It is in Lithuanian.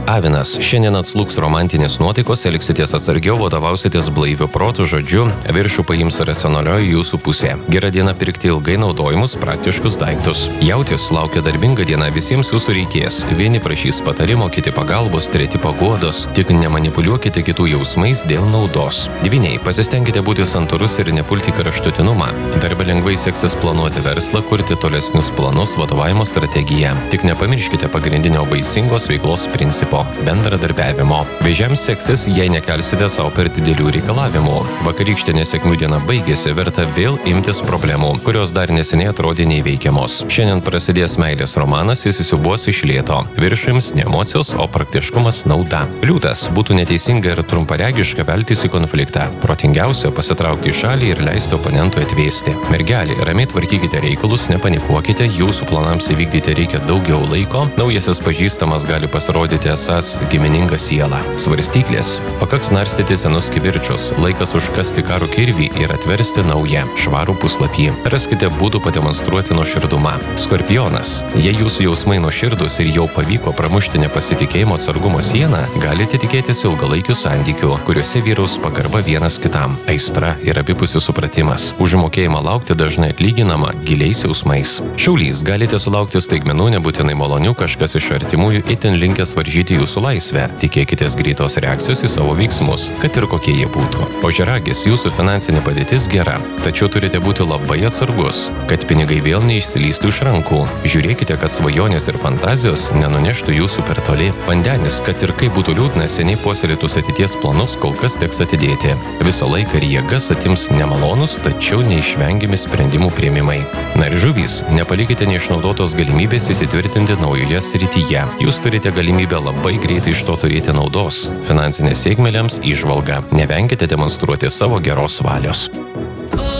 Avinas, šiandien atslūgs romantinės nuotaikos, elgsitės atsargiau, vadovausitės blaiviu protu, žodžiu, viršų paims racionalioji jūsų pusė. Gera diena pirkti ilgai naudojimus praktiškus daiktus. Jautis, laukia darbinga diena, visiems jūsų reikės. Vieni prašys patarimo, kiti pagalbos, treti paguodos. Tik nemanipuliuokite kitų jausmais dėl naudos. Dvyniai, pasistengkite būti santūrus ir nepulti kraštutinumą. Darbe lengvai seksis planuoti verslą, kurti tolesnius planus, vadovavimo strategiją. Tik nepamirškite pagrindinio vaisingos veiklos principo - bendradarbiavimo. Vėžiams seksis, jei nekelsite savo per didelių reikalavimų. Vakarykštė nesėkmių diena baigėsi, verta vėl imtis problemų, kurios dar neseniai atrodė neįveikiamos. Šiandien prasidės meilės romanas, jis įsiūbuos iš lėto. Viršams ne emocijos, o praktiškumas nauda. Liūtas, būtų neteisinga ir trumparegiška veltis į konfliktą. Protingiausia pasitraukti į šalį ir leisti oponentui atvėsti. Mergelė, ramiai tvarkykite reikalus, nepanikuokite, jūsų planams įvykdyti reikia daugiau laiko. Naujasis pažįstamas gali pasirodyti esas gimininga siela. Svarstyklės. Pakaks narstyti senus kivirčius. Laikas užkasti karo kirvį ir atversti naują, švarų puslapį. Raskite būdų pademonstruoti nuoširdumą. Skorpionas. Jei jūsų jausmai nuoširdus ir jau pavyko pramušti nepasitikėjimo atsargumo sieną, galite tikėtis ilgalaikių santykių, kuriuose vyraus pagarba vienas kitam, aistra ir abipusis supratimas. Užmokėjimą laukti dažnai atlyginama giliais jausmais. Šiaulys, galite sulaukti staigmenų, nebūtinai malonių, kažkas iš artimųjų itin linkęs varžyti jūsų laisvę. Tikėkitės greitos reakcijos į savo veiksmus, kad ir kokie jie būtų. Ožiaragis, jūsų finansinė padėtis gera, tačiau turite būti labai atsargus, kad pinigai vėl neišsilystų iš rankų. Žiūrėkite, kad svajonės ir fantazijos nenuneštų jūsų per toli. Vandenis, kad ir kaip būtų liūdna, seniai puoselėtus ateities planus kol kas teks atidėti. Visą laiką ir jėgas atims nemalonus, tačiau neišvengiami sprendimų priėmimai. Na ir žuvys, nepalikite neišnaudotos galimybės įsitvirtinti naujoje srityje. Jūs turite galimybę labai greitai iš to turėti naudos. Finansinės sėkmė lems įžvalga. Nevenkite demonstruoti savo geros valios.